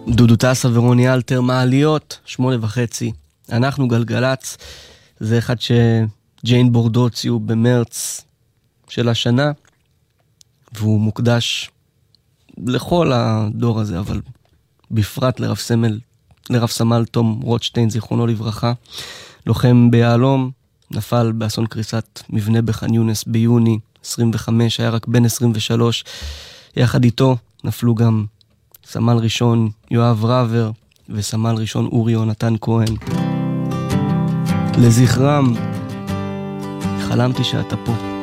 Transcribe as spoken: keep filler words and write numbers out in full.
דודו טסה ורוני אלתר, מעליות, שמונה וחצי. אנחנו גלגלץ, זה אחד שג'יין בורדו הוציאו במרץ של השנה, והוא מוקדש לכל הדור הזה, אבל בפרט לרב סמל, לרב סמל תום רוטשטיין, זיכרונו לברכה, לוחם ביעלום, נפל באסון קריסת מבנה בח'אן יונס ביוני עשרים וחמש, היה רק בן עשרים ושלוש, יחד איתו נפלו גם סמל ראשון יואב רבר וסמל ראשון אורי יונתן כהן. לזכרם, חלמתי שאתה פה.